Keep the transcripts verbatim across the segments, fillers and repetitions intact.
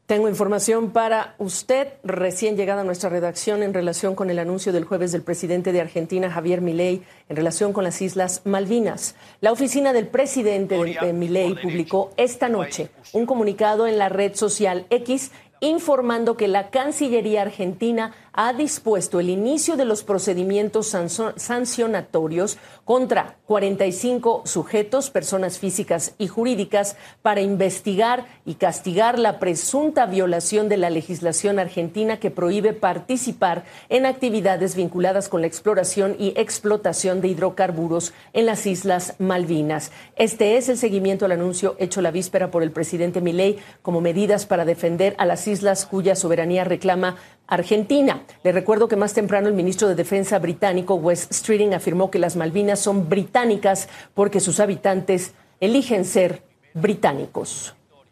Tengo información para usted, recién llegada a nuestra redacción, en relación con el anuncio del jueves del presidente de Argentina, Javier Milei, en relación con las Islas Malvinas. La oficina del presidente de Milei publicó esta noche un comunicado en la red social X informando que la Cancillería argentina ha dispuesto el inicio de los procedimientos sancionatorios contra cuarenta y cinco sujetos, personas físicas y jurídicas, para investigar y castigar la presunta violación de la legislación argentina que prohíbe participar en actividades vinculadas con la exploración y explotación de hidrocarburos en las Islas Malvinas. Este es el seguimiento al anuncio hecho la víspera por el presidente Milei como medidas para defender a las islas cuya soberanía reclama Argentina. Le recuerdo que más temprano el ministro de Defensa británico, Wes Streeting, afirmó que las Malvinas son británicas porque sus habitantes eligen ser británicos.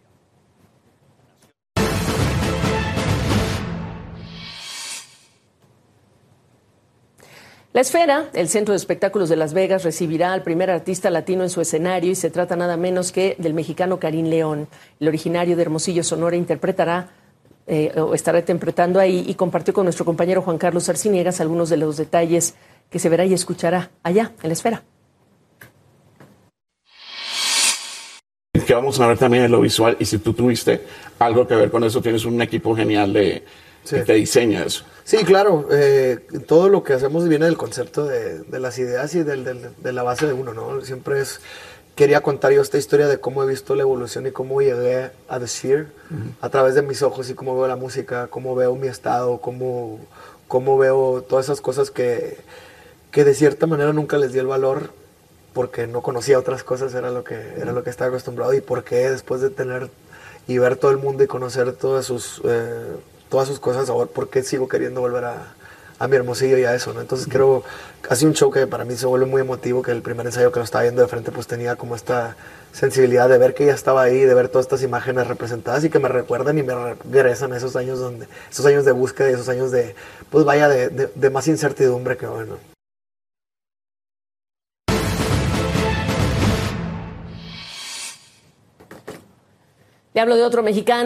La Esfera, el centro de espectáculos de Las Vegas, recibirá al primer artista latino en su escenario y se trata nada menos que del mexicano Karim León. El originario de Hermosillo, Sonora, interpretará Eh, o estará interpretando ahí, y compartió con nuestro compañero Juan Carlos Arciniegas algunos de los detalles que se verá y escuchará allá en La Esfera. Que vamos a ver también en lo visual, y si tú tuviste algo que ver con eso, tienes un equipo genial de, sí. que te diseña eso. Sí, claro, eh, todo lo que hacemos viene del concepto de, de las ideas y del, del, de la base de uno, ¿no? Siempre es... Quería contar yo esta historia de cómo he visto la evolución y cómo llegué a The Sphere uh-huh. a través de mis ojos y cómo veo la música, cómo veo mi estado, cómo, cómo veo todas esas cosas que, que de cierta manera nunca les di el valor porque no conocía otras cosas, era lo que, era lo que estaba acostumbrado, y por qué después de tener y ver todo el mundo y conocer todas sus, eh, todas sus cosas, ahora por qué sigo queriendo volver a... a mi Hermosillo y a eso, ¿no? Entonces creo, casi un show que para mí se vuelve muy emotivo, que el primer ensayo que lo estaba viendo de frente pues tenía como esta sensibilidad de ver que ya estaba ahí, de ver todas estas imágenes representadas y que me recuerdan y me regresan a esos años donde, esos años de búsqueda y esos años de, pues vaya, de, de, de más incertidumbre que bueno. Le hablo de otro mexicano.